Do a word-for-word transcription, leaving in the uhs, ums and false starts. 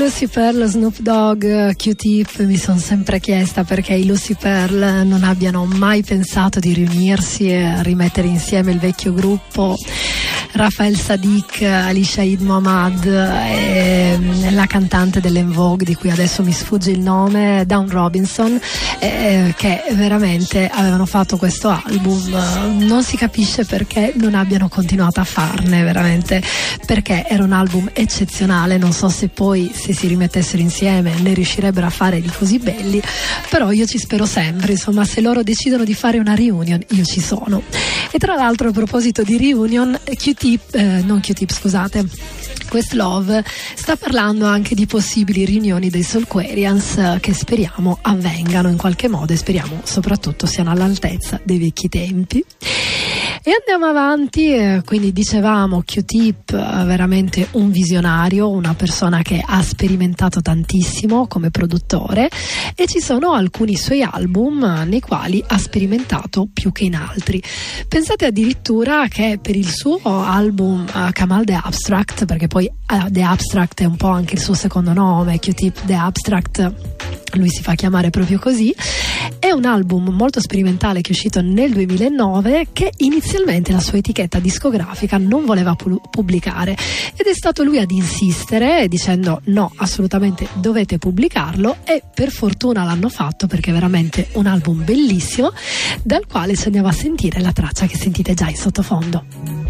Lucy Pearl, Snoop Dogg, Q-Tip, mi sono sempre chiesta perché i Lucy Pearl non abbiano mai pensato di riunirsi e rimettere insieme il vecchio gruppo. Rafael Sadiq, Alicia Eid Mohammad e la cantante dell'En Vogue di cui adesso mi sfugge il nome, Dawn Robinson, eh, che veramente avevano fatto questo album. Non si capisce perché non abbiano continuato a farne, veramente, perché era un album eccezionale. Non so se poi, se si rimettessero insieme, ne riuscirebbero a fare di così belli, però io ci spero sempre. Insomma, se loro decidono di fare una reunion, io ci sono. E tra l'altro, a proposito di reunion, Q-Tip, eh, non Q-Tip, scusate, Questlove sta parlando anche di possibili riunioni dei Soulquarians, eh, che speriamo avvengano in qualche modo e speriamo soprattutto siano all'altezza dei vecchi tempi. E andiamo avanti, eh, quindi dicevamo Q-Tip, eh, veramente un visionario, una persona che ha sperimentato tantissimo come produttore, e ci sono alcuni suoi album eh, nei quali ha sperimentato più che in altri. Pensate addirittura che per il suo album uh, Kamal The Abstract, perché poi uh, The Abstract è un po' anche il suo secondo nome, Q-Tip The Abstract, lui si fa chiamare proprio così, è un album molto sperimentale che è uscito nel duemilanove, che inizialmente la sua etichetta discografica non voleva pu- pubblicare, ed è stato lui ad insistere dicendo no, assolutamente dovete pubblicarlo, e per fortuna l'hanno fatto, perché è veramente un album bellissimo, dal quale ci andiamo a sentire la traccia che sentite già in sottofondo.